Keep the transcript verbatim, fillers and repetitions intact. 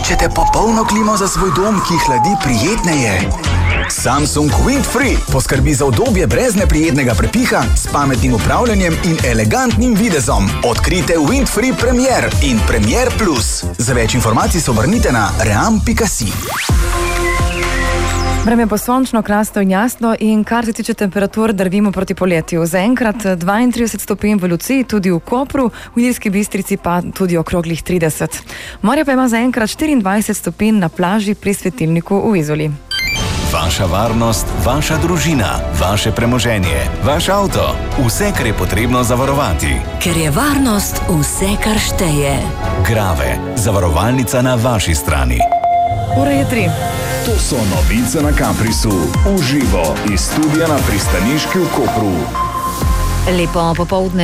Iščete popolno klimo za svoj dom, ki hladi prijetneje? Samsung Windfree poskrbi za udobje brez neprijetnega prepiha, s pametnim upravljanjem in elegantnim videzom. Odkrite Windfree Premier in Premier Plus. Za več informacij se obrnite na ream pika si. Vreme bo sončno, krasno in jasno in kar se tiče temperatur, drvimo proti poletju. Zaenkrat dvaintrideset stopinj v Luciji, tudi v Kopru, v Ilirski Bistrici pa tudi okroglih trideset. Morje pa ima zaenkrat štiriindvajset stopinj na plaži pri svetilniku v Izoli. Vaša varnost, vaša družina, vaše premoženje, vaš avto, vse, kar je potrebno zavarovati. Ker je varnost vse, kar šteje. Grave, zavarovalnica na vaši strani. Ura je tri. To so novice na Caprisu, v živo iz studia na pristaniški v Kopru. Lepo popoldne.